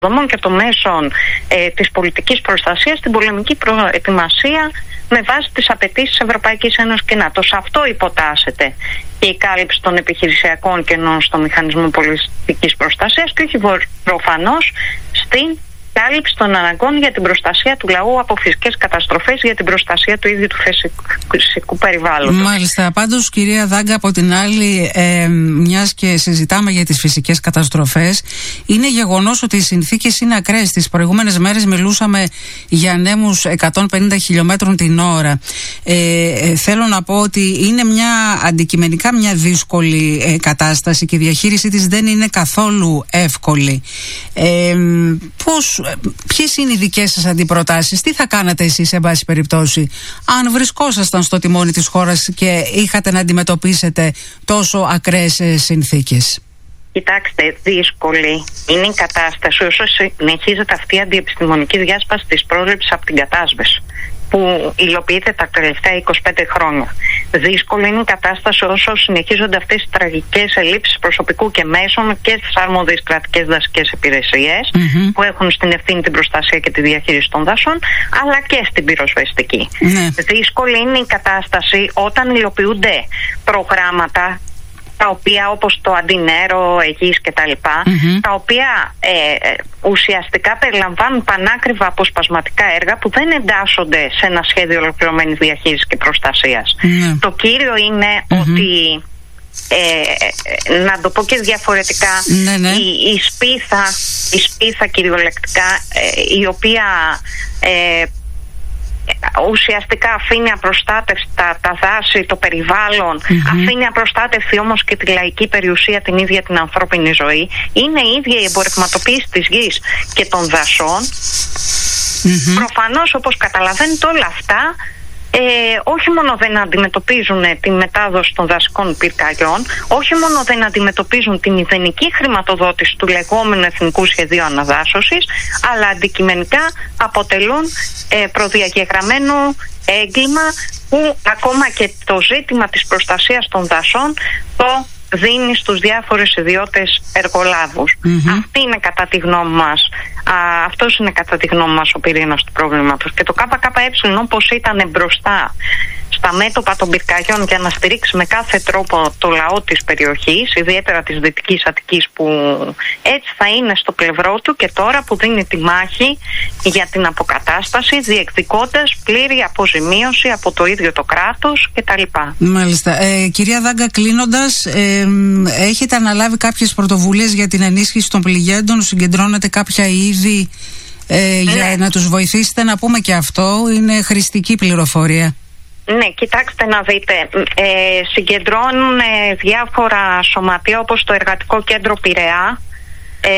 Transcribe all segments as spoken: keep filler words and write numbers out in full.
δομών και των μέσων ε, της πολιτικής προστασίας στην πολεμική προετοιμασία με βάση τις απαιτήσεις της Ευρωπαϊκής Ένωσης και ΝΑΤΟ. Σε αυτό υποτάσσεται και η κάλυψη των επιχειρησιακών κενών στο μηχανισμό πολιτικής προστασίας και όχι προφανώς στην κάλυψη των αναγκών για την προστασία του λαού από φυσικές καταστροφές, για την προστασία του ίδιου του φυσικού περιβάλλοντος. Μάλιστα. Πάντως, κυρία Δάγκα, από την άλλη, ε, μιας και συζητάμε για τις φυσικές καταστροφές, είναι γεγονός ότι οι συνθήκες είναι ακραίες. Τις προηγούμενες μέρες μιλούσαμε για ανέμους εκατόν πενήντα χιλιόμετρων την ώρα. Ε, ε, θέλω να πω ότι είναι μια αντικειμενικά μια δύσκολη ε, κατάσταση και η διαχείρισή της δεν είναι καθόλου εύκολη. Ε, πώς Ποιες είναι οι δικές σας αντιπροτάσεις, τι θα κάνατε εσείς σε βάση περιπτώσει αν βρισκόσασταν στο τιμόνι της χώρας και είχατε να αντιμετωπίσετε τόσο ακραίες συνθήκες? Κοιτάξτε, δύσκολη είναι η κατάσταση όσο συνεχίζεται αυτή η αντιεπιστημονική διάσπαση της πρόληψης από την κατάσβεση που υλοποιείται τα τελευταία είκοσι πέντε χρόνια. Δύσκολη είναι η κατάσταση όσο συνεχίζονται αυτές οι τραγικές ελλείψεις προσωπικού και μέσων και στις αρμόδιες κρατικές δασικές υπηρεσίες mm-hmm. που έχουν στην ευθύνη την προστασία και τη διαχείριση των δασών, αλλά και στην πυροσβεστική. Mm-hmm. Δύσκολη είναι η κατάσταση όταν υλοποιούνται προγράμματα τα οποία όπως το Αντινέρο, Αιγής και τα λοιπά, mm-hmm. τα οποία ε, ουσιαστικά περιλαμβάνουν πανάκριβα αποσπασματικά έργα που δεν εντάσσονται σε ένα σχέδιο ολοκληρωμένης διαχείρισης και προστασίας. Mm-hmm. Το κύριο είναι mm-hmm. ότι, ε, να το πω και διαφορετικά, mm-hmm. η, η σπίθα, η σπίθα κυριολεκτικά, ε, η οποία... Ε, ουσιαστικά αφήνει απροστάτευστα τα δάση, το περιβάλλον, mm-hmm. αφήνει απροστάτευτη όμως και τη λαϊκή περιουσία, την ίδια την ανθρώπινη ζωή. Είναι η ίδια η εμπορευματοποίηση της γης και των δασών. Mm-hmm. Προφανώς, όπως καταλαβαίνετε, όλα αυτά Ε, όχι μόνο δεν αντιμετωπίζουν τη μετάδοση των δασικών πυρκαγιών, όχι μόνο δεν αντιμετωπίζουν την μηδενική χρηματοδότηση του λεγόμενου Εθνικού Σχεδίου Αναδάσωσης, αλλά αντικειμενικά αποτελούν ε, προδιαγεγραμμένο έγκλημα που ακόμα και το ζήτημα της προστασίας των δασών το δίνει στους διάφορους ιδιώτες εργολάβους. Mm-hmm. Αυτή είναι κατά τη γνώμη μας, α, αυτός είναι κατά τη γνώμη μας ο πυρήνας του προβλήματος. Και το ΚΚΕ, όπως ήταν μπροστά στα μέτωπα των πυρκαγιών για να στηρίξει με κάθε τρόπο το λαό της περιοχής, ιδιαίτερα της Δυτικής Αττικής, που έτσι θα είναι στο πλευρό του και τώρα που δίνει τη μάχη για την αποκατάσταση, διεκδικώντας πλήρη αποζημίωση από το ίδιο το κράτος κτλ. Μάλιστα. Ε, κυρία Δάγκα, κλείνοντας, ε, έχετε αναλάβει κάποιες πρωτοβουλίες για την ενίσχυση των πληγέντων, συγκεντρώνετε κάποια είδη ε, για ναι. να τους βοηθήσετε? Να πούμε και αυτό, είναι χρηστική πληροφορία. Ναι, κοιτάξτε να δείτε, ε, συγκεντρώνουν ε, διάφορα σωματεία όπως το Εργατικό Κέντρο Πειραιά, ε,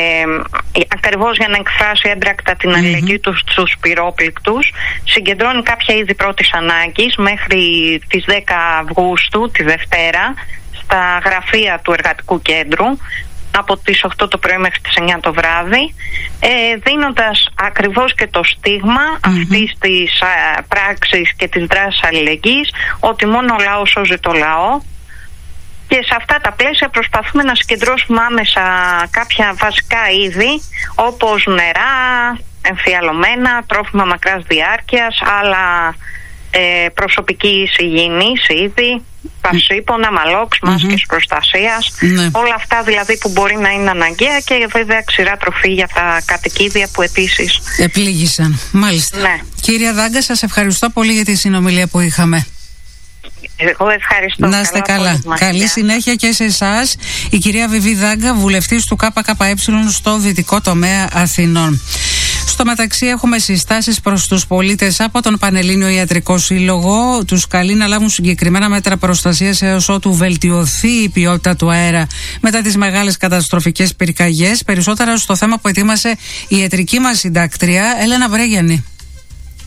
ακριβώς για να εκφράσει έμπρακτα την αλληλεγγύη mm-hmm. του στους πυρόπληκτους. Συγκεντρώνει κάποια είδη πρώτης ανάγκης μέχρι τις δέκα Αυγούστου, τη Δευτέρα, στα γραφεία του Εργατικού Κέντρου, από τις οκτώ το πρωί μέχρι τις εννιά το βράδυ, ε, δίνοντας ακριβώς και το στίγμα mm-hmm. αυτής της α, πράξης και της δράσης αλληλεγγύης, ότι μόνο ο λαός σώζει το λαό. Και σε αυτά τα πλαίσια προσπαθούμε να συγκεντρώσουμε άμεσα κάποια βασικά είδη, όπως νερά, εμφιαλωμένα, τρόφιμα μακράς διάρκειας, άλλα ε, προσωπικής υγιεινής είδη, παυσίπονα, μαλόξ, μάσκες mm-hmm. προστασίας, mm-hmm. όλα αυτά δηλαδή που μπορεί να είναι αναγκαία, και βέβαια ξηρά τροφή για τα κατοικίδια που επίσης επλήγησαν. Μάλιστα. Ναι. Κύριε Δάγκα, σας ευχαριστώ πολύ για τη συνομιλία που είχαμε. Εγώ ευχαριστώ. Να είστε καλά. καλά. Καλή συνέχεια και σε εσάς. Η κυρία Βιβί Δάγκα, βουλευτής του ΚΚΕ στο Δυτικό Τομέα Αθηνών. Στο μεταξύ, έχουμε συστάσεις προς τους πολίτες από τον Πανελλήνιο Ιατρικό Σύλλογο. Τους καλεί να λάβουν συγκεκριμένα μέτρα προστασίας έως ότου βελτιωθεί η ποιότητα του αέρα μετά τις μεγάλες καταστροφικές πυρκαγιές. Περισσότερα στο θέμα που ετοίμασε η ιατρική μας συντάκτρια Έλενα Βρέγιανη.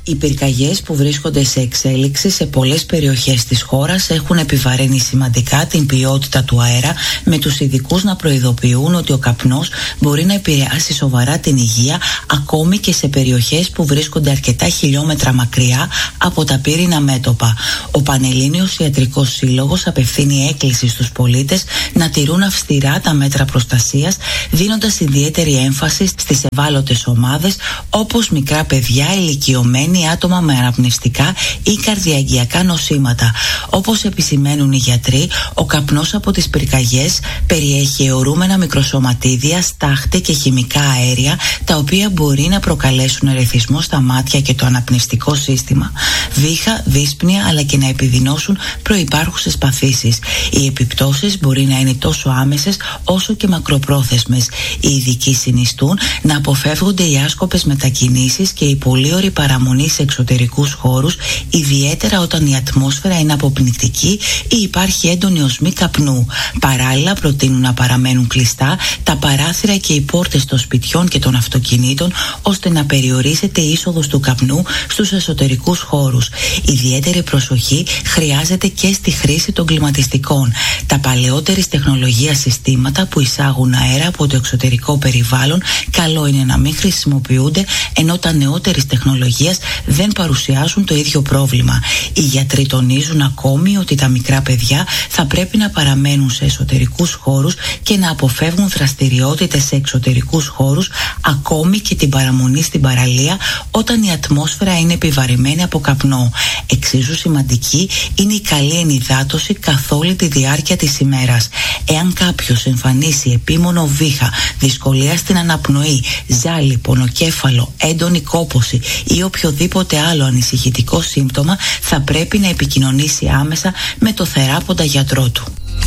Οι πυρκαγιές που βρίσκονται σε εξέλιξη σε πολλές περιοχές της χώρας έχουν επιβαρύνει σημαντικά την ποιότητα του αέρα, με τους ειδικούς να προειδοποιούν ότι ο καπνός μπορεί να επηρεάσει σοβαρά την υγεία ακόμη και σε περιοχές που βρίσκονται αρκετά χιλιόμετρα μακριά από τα πύρηνα μέτωπα. Ο Πανελλήνιος Ιατρικός Σύλλογος απευθύνει έκκληση στους πολίτες να τηρούν αυστηρά τα μέτρα προστασίας, δίνοντας ιδιαίτερη έμφαση στις ευάλωτες ομάδες όπως μικρά παιδιά, ηλικιωμένοι, άτομα με αναπνευστικά ή καρδιαγγειακά νοσήματα. Όπως επισημαίνουν οι γιατροί, ο καπνός από τις πυρκαγιές περιέχει αιωρούμενα μικροσωματίδια, στάχτη και χημικά αέρια, τα οποία μπορεί να προκαλέσουν ερεθισμό στα μάτια και το αναπνευστικό σύστημα, βήχα, δύσπνοια, αλλά και να επιδεινώσουν προϋπάρχουσες παθήσεις. Οι επιπτώσεις μπορεί να είναι τόσο άμεσες όσο και μακροπρόθεσμες. Οι ειδικοί συνιστούν να αποφεύγονται οι άσκοπες μετακινήσεις και η πολύωρη παραμονή σε εξωτερικούς χώρους, ιδιαίτερα όταν η ατμόσφαιρα είναι αποπνικτική ή υπάρχει έντονη οσμή καπνού. Παράλληλα, προτείνουν να παραμένουν κλειστά τα παράθυρα και οι πόρτες των σπιτιών και των αυτοκινήτων, ώστε να περιορίζεται η είσοδος του καπνού στους εσωτερικούς χώρους. Ιδιαίτερη προσοχή χρειάζεται και στη χρήση των κλιματιστικών. Τα παλαιότερης τεχνολογίας συστήματα που εισάγουν αέρα από το εξωτερικό περιβάλλον καλό είναι να μην χρησιμοποιούνται, ενώ τα νεότερης τεχνολογίας δεν παρουσιάζουν το ίδιο πρόβλημα. Οι γιατροί τονίζουν ακόμη ότι τα μικρά παιδιά θα πρέπει να παραμένουν σε εσωτερικούς χώρους και να αποφεύγουν δραστηριότητες σε εξωτερικούς χώρους, ακόμη και την παραμονή στην παραλία όταν η ατμόσφαιρα είναι επιβαρημένη από καπνό. Εξίσου σημαντική είναι η καλή ενυδάτωση καθ' όλη τη διάρκεια της ημέρας. Εάν κάποιος εμφανίσει επίμονο βήχα, δυσκολία στην αναπνοή, ζάλι, πονοκέφαλο, έντονη κόπωση ή οποιοδήποτε άλλο ανησυχητικό σύμπτωμα, θα πρέπει να επικοινωνήσει άμεσα με το θεράποντα γιατρό του.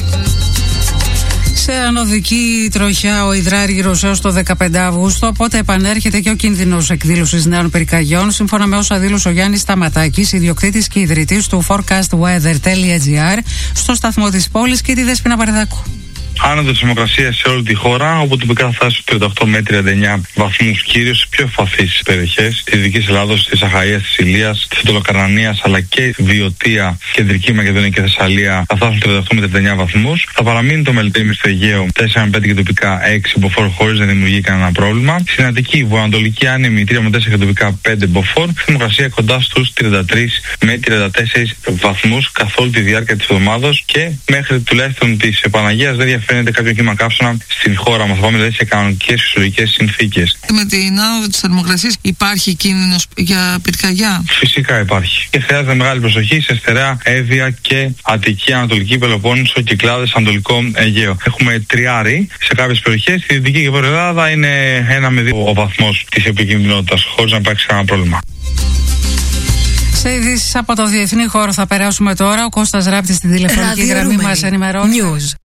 Σε ανωδική τροχιά ο υδράργυρος έως το δεκαπέντε Αυγούστου, οπότε επανέρχεται και ο κίνδυνος εκδήλωσης νέων πυρκαγιών, σύμφωνα με όσα δήλωσε ο Γιάννης Σταματάκης, ιδιοκτήτης και ιδρυτής του forecastweather τελεία gr, στο σταθμό της πόλης, και τη Δέσποινα Παρεδάκου. Άνοδος θερμοκρασίας σε όλη τη χώρα, όπου τοπικά θα φτάσει στους τριάντα οκτώ με τριάντα εννιά βαθμούς, κυρίως σε πιο ευπαθείς περιοχές της Δυτικής Ελλάδος, της Αχαΐας, της Ηλίας, της Ιταλοκαρνανίας, αλλά και Βιωτία, Κεντρική Μακεδονία και Θεσσαλία θα φτάσουν τριάντα οκτώ με τριάντα εννιά βαθμούς. Θα παραμείνει το Μελτέμι στο Αιγαίο τέσσερα με πέντε και τοπικά έξι μποφόρ, χωρίς να δημιουργεί κανένα πρόβλημα. Στην Αττική, Βορειοανατολική άνεμη τρία με τέσσερα και τοπικά πέντε μποφόρ. Θερμοκρασία κοντά στους τριάντα τρία με τριάντα τέσσερα βαθμούς καθ' όλη τη διάρκεια της εβδομάδας, και μέχρι τουλάχιστον της Παναγίας δεν φαίνεται κάποιο κύμα καύσωνα στην χώρα μας. Θα πάμε δηλαδή σε κανονικές φυσιολογικές συνθήκες. Με την άνοδο της θερμοκρασίας υπάρχει κίνδυνος για πυρκαγιά? Φυσικά υπάρχει. Και χρειάζεται μεγάλη προσοχή σε Στερεά, Εύβοια και Αττική, Ανατολική Πελοπόννησο, Κυκλάδες, Ανατολικό Αιγαίο. Έχουμε τριάρι σε κάποιες περιοχές. Στη Δυτική και Βόρεια Ελλάδα είναι ένα με δύο ο βαθμός της επικινδυνότητας, χωρίς να υπάρξει κανένα πρόβλημα. Σε ειδήσεις από το διεθνή χώρο θα περάσουμε τώρα. Ο Κώστας Ράπτης στην τηλεφωνική γραμμή μας ενημερώνει.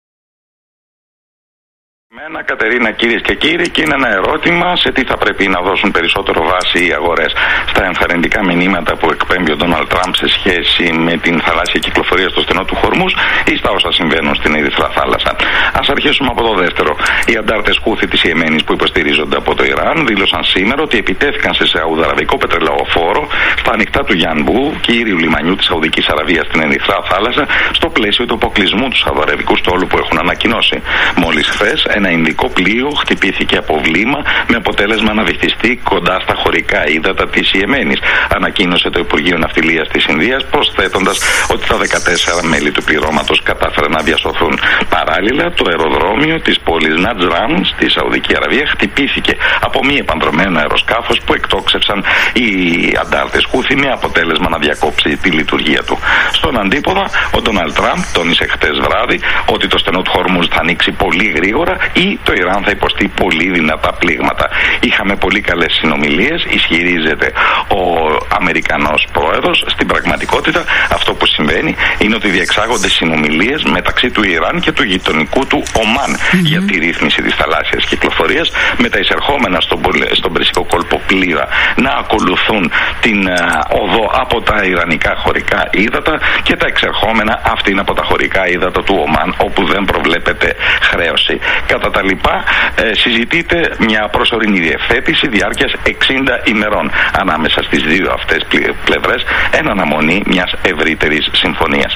Μένα, Κατερίνα, κυρίες και κύριοι, και είναι ένα ερώτημα σε τι θα πρέπει να δώσουν περισσότερο βάση οι αγορές. Στα ενθαρρυντικά μηνύματα που εκπέμπει ο Ντόναλντ Τραμπ σε σχέση με την θαλάσσια κυκλοφορία στο στενό του Χορμούζ ή στα όσα συμβαίνουν στην Ερυθρά Θάλασσα. Ας αρχίσουμε από το δεύτερο. Οι αντάρτες Χούθι της Ιεμένης που υποστηρίζονται από το Ιράν δήλωσαν σήμερα ότι επιτέθηκαν σε σαουδαραβικό πετρελαιοφόρο στα ανοιχτά του Γιανμπού, κύριου λιμανιού της Σαουδικής Αραβίας στην Ερυθρά Θάλασσα, στο πλαίσιο του αποκλεισμού του σαουδαραβικού στόλου που έχουν ανακοινώσει. Μόλις χθες, ένα ινδικό πλοίο χτυπήθηκε από βλήμα με αποτέλεσμα να βυθιστεί κοντά στα χωρικά ύδατα της Ιεμένης, ανακοίνωσε το Υπουργείο Ναυτιλίας της Ινδίας, προσθέτοντας ότι τα δεκατέσσερα μέλη του πληρώματος κατάφεραν να διασωθούν. Παράλληλα, το αεροδρόμιο της πόλης Νατζράμ στη Σαουδική Αραβία χτυπήθηκε από μη επανδρωμένο αεροσκάφος που εκτόξευσαν οι αντάρτες Χούθι, με αποτέλεσμα να διακόψει τη λειτουργία του. Στον αντίποδα, ο Ντόναλντ Τραμπ τόνισε χτες βράδυ ότι το στενό του Χορμούζ θα ανοίξει πολύ γρήγορα ή το Ιράν θα υποστεί πολύ δυνατά πλήγματα. Είχαμε πολύ καλές συνομιλίες, ισχυρίζεται ο Αμερικανός πρόεδρος. Στην πραγματικότητα αυτό που συμβαίνει είναι ότι διεξάγονται συνομιλίες μεταξύ του Ιράν και του γειτονικού του Ομάν mm-hmm. για τη ρύθμιση της θαλάσσιας κυκλοφορίας, με τα εισερχόμενα εισερχόμενα στον, στον Περσικό κόλπο πλοία να ακολουθούν την uh, οδό από τα ιρανικά χωρικά ύδατα και τα εξερχόμενα αυτή είναι από τα χωρικά ύδατα του Ομάν, όπου δεν προβλέπεται χρέωση. Κατά τα λοιπά, ε, συζητείται μια προσωρινή διευθέτηση διάρκειας εξήντα ημερών ανάμεσα στις δύο αυτές πλευρές, εν αναμονή μιας ευρύτερης συμφωνίας.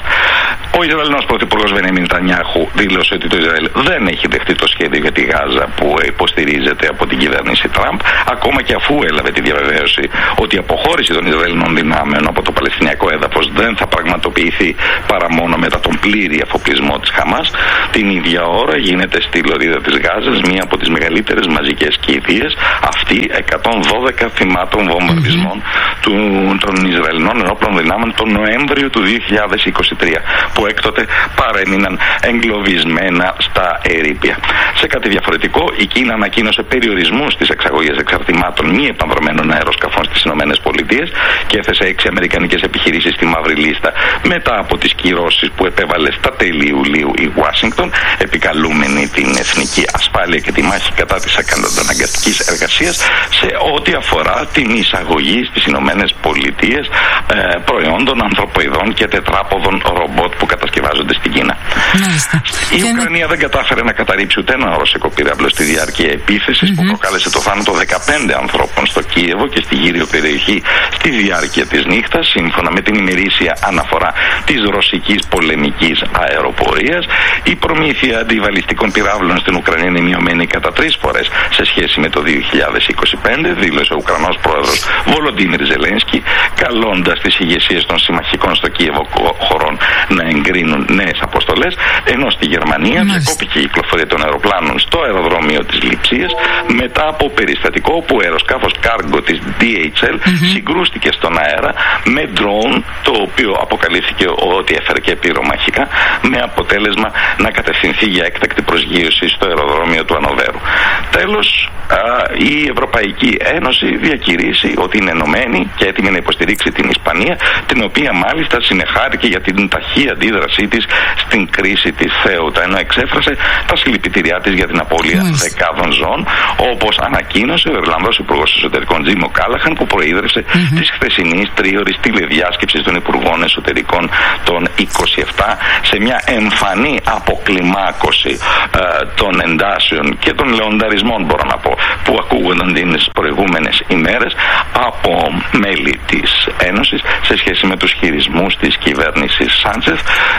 Ο Ισραηλινός Πρωθυπουργός Μπενιαμίν Νετανιάχου δήλωσε ότι το Ισραήλ δεν έχει δεχτεί το σχέδιο για τη Γάζα που υποστηρίζεται από την κυβέρνηση Τραμπ, ακόμα και αφού έλαβε τη διαβεβαίωση ότι η αποχώρηση των Ισραηλινών δυνάμεων από το Παλαιστινιακό έδαφος δεν θα πραγματοποιηθεί παρά μόνο μετά τον πλήρη αφοπλισμό της Χαμάς. Την ίδια ώρα γίνεται στη λωρίδα της Γάζας μία από τις μεγαλύτερες μαζικές κηδείες, αυτή εκατόν δώδεκα θυμάτων βομβαρδισμών mm-hmm. του, των Ισραηλινών ενόπλων δυνάμεων τον Νοέμβριο του δύο χιλιάδες είκοσι τρία, που έκτοτε παρέμειναν εγκλωβισμένα στα ερείπια. Σε κάτι διαφορετικό, η Κίνα ανακοίνωσε περιορισμούς στις εξαγωγές εξαρτημάτων μη επανδρομένων αεροσκαφών στις ΗΠΑ και έθεσε έξι αμερικανικές επιχειρήσεις στη μαύρη λίστα μετά από τις κυρώσεις που επέβαλε στα τέλη Ιουλίου η Ουάσιγκτον, επικαλούμενη την εθνική ασφάλεια και τη μάχη κατά της ακαταναγκαστικής εργασίας σε ό,τι αφορά την εισαγωγή στις Ηνωμένες Πολιτείες ε, προϊόντων ανθρωποειδών και τετράποδων ρομπότ που κατασκευάζονται στην Κίνα. Μάλιστα. Η και Ουκρανία δεν κατάφερε να καταρρύψει ούτε ένα ρωσικό πύραυλο στη διάρκεια επίθεσης mm-hmm. που προκάλεσε το θάνατο δεκαπέντε ανθρώπων στο Κίεβο και στη γύρω περιοχή στη διάρκεια της νύχτας, σύμφωνα με την ημερήσια αναφορά της ρωσικής πολεμικής αεροπορίας. Η προμήθεια αντιβαλιστικών πυράβλων στην Ουκρανία είναι μειωμένη κατά τρεις φορές σε σχέση με το δύο χιλιάδες είκοσι πέντε, δήλωσε ο Ουκρανός πρόεδρος Βολοντίμιρ Ζελένσκι, καλώντας τις ηγεσίες των συμμαχικών στο Κίεβο χωρών να εγκρίνουν νέες αποστολές, ενώ στη Γερμανία διακόπηκε η κυκλοφορία των αεροπλάνων στο αεροδρόμιο της Λειψίας μετά από περιστατικό όπου αεροσκάφος κάργο της ντι έιτς ελ mm-hmm. συγκρούστηκε στον αέρα με ντρόουν, το οποίο αποκαλύφθηκε ότι έφερε και πυρομαχικά, με αποτέλεσμα να κατευθυνθεί για έκτακτη προσγείωση στο αεροδρόμιο του Ανοβέρου. Τέλος, α, η Ευρωπαϊκή Ένωση διακηρύσει ότι είναι ενωμένη και έτοιμη να υποστηρίξει την Ισπανία, την οποία μάλιστα συνεχάρηκε για την ταχύ αντίδρασή της στην κρίση της Θέουτα, ενώ εξέφρασε τα συλληπιτήριά της για την απώλεια mm. δεκάδων ζώων, όπως ανακοίνωσε ο Ιρλανδός Υπουργός Εσωτερικών Τζίμ Κάλαχαν, που προείδρευσε mm-hmm. της χθεσινής τρίωρης τηλεδιάσκεψης των Υπουργών Εσωτερικών των είκοσι επτά σε μια εμφανή αποκλιμάκωση ε, των εντάσεων και των λεονταρισμών, μπορώ να πω, που ακούγονταν τις προηγούμενες ημέρες από μέλη της Ένωσης σε σχέση με τους χειρισμούς της κυβέρνησης Σάντσεφ.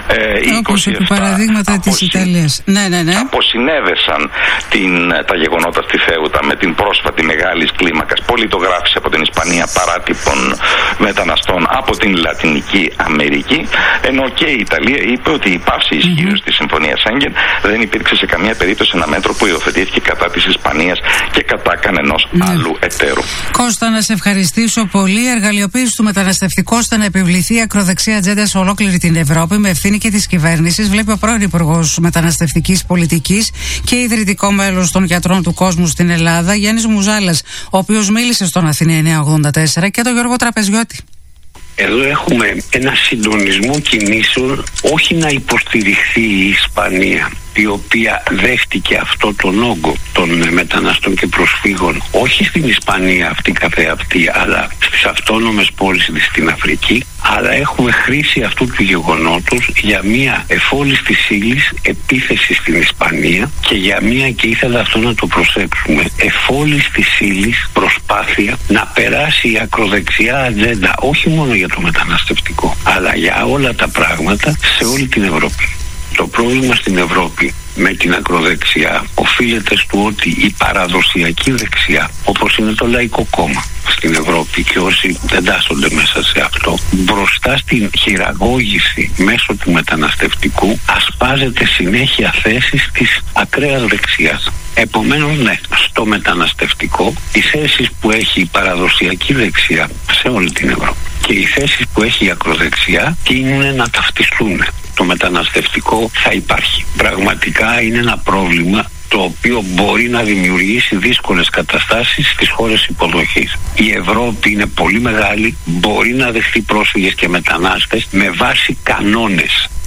Ε, όπως επί παραδείγματα της Ιταλίας. Ναι, ναι, ναι. Αποσυνέδεσαν την, τα γεγονότα στη Θέουτα με την πρόσφατη μεγάλης κλίμακας πολιτογράφηση από την Ισπανία παράτυπων μεταναστών από την Λατινική Αμερική, ενώ και η Ιταλία είπε ότι η πάυση ισχύως mm-hmm. της Συμφωνίας Σέγγεν δεν υπήρξε σε καμία περίπτωση ένα μέτρο που υιοθετήθηκε κατά της Ισπανίας και κατά κανενός mm. άλλου εταίρου. Κώστα, να σε ευχαριστήσω πολύ. Η εργαλειοποίηση του μεταναστευτικού ώστε να επιβληθεί ακροδεξιά ατζέντα σε ολόκληρη την Ευρώπη με ευθύνη και της κυβέρνησης, βλέπει ο πρώην Υπουργός Μεταναστευτικής Πολιτικής και ιδρυτικό μέλος των Γιατρών του Κόσμου στην Ελλάδα, Γιάννης Μουζάλας, ο οποίος μίλησε στον Αθήνα εννιακόσια ογδόντα τέσσερα, και τον Γιώργο Τραπεζιώτη. Εδώ έχουμε ένα συντονισμό κινήσεων, όχι να υποστηριχθεί η Ισπανία, η οποία δέχτηκε αυτό τον όγκο των μεταναστών και προσφύγων, όχι στην Ισπανία αυτή καθεαυτή, αλλά στις αυτόνομες πόλεις της στην Αφρική, αλλά έχουμε χρήση αυτού του γεγονότος για μια εφόλιστης ύλης επίθεση στην Ισπανία και για μια, και ήθελα αυτό να το προσέξουμε, εφόλιστης ύλης προσπάθεια να περάσει η ακροδεξιά ατζέντα, όχι μόνο για το μεταναστευτικό, αλλά για όλα τα πράγματα σε όλη την Ευρώπη. Το πρόβλημα στην Ευρώπη με την ακροδεξιά οφείλεται στο ότι η παραδοσιακή δεξιά, όπως είναι το Λαϊκό Κόμμα στην Ευρώπη και όσοι δεν τάσσονται μέσα σε αυτό, μπροστά στην χειραγώγηση μέσω του μεταναστευτικού ασπάζεται συνέχεια θέσεις της ακραίας δεξιάς. Επομένως, ναι, στο μεταναστευτικό οι θέσεις που έχει η παραδοσιακή δεξιά σε όλη την Ευρώπη και οι θέσεις που έχει η ακροδεξιά τείνουν να ταυτιστούν. Το μεταναστευτικό θα υπάρχει. Πραγματικά είναι ένα πρόβλημα το οποίο μπορεί να δημιουργήσει δύσκολες καταστάσεις στις χώρες υποδοχής. Η Ευρώπη είναι πολύ μεγάλη, μπορεί να δεχτεί πρόσφυγες και μετανάστες με βάση κανόνες.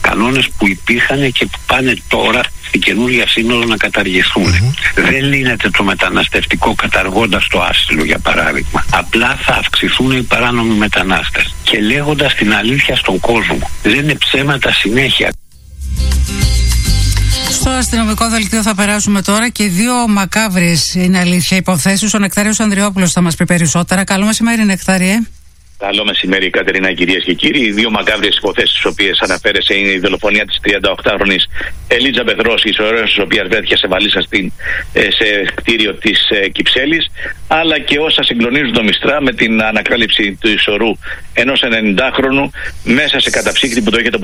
κανόνες που υπήρχαν και που πάνε τώρα στην καινούργια σύνοδο να καταργηθούν. Mm-hmm. Δεν λύνεται το μεταναστευτικό καταργώντας το άσυλο, για παράδειγμα. Απλά θα αυξηθούν οι παράνομοι μετανάστες. Και λέγοντας την αλήθεια στον κόσμο. Δεν είναι ψέματα συνέχεια. Στο αστυνομικό δελτίο θα περάσουμε τώρα και δύο μακάβριες, είναι αλήθεια, υποθέσεις. Ο Νεκτάριος Ανδριόπουλος θα μας πει περισσότερα. Καλό μεσημέρι, Νεκτάριε. Καλό μεσημέρι, Κατερίνα, κυρίες και κύριοι. Οι δύο μακάβριες υποθέσεις τις οποίες αναφέρεσαι είναι η δολοφονία της τριανταοκτάχρονης Ελίζαμπεθ Ρώση, η οποία βρέθηκε σε βαλίτσα στην, σε κτίριο της ε, Κυψέλης, αλλά και όσα συγκλονίζουν το Μιστρά με την ανακάλυψη του ισορρού ενός ενενηντάχρονου μέσα σε καταψύκτη που το είχε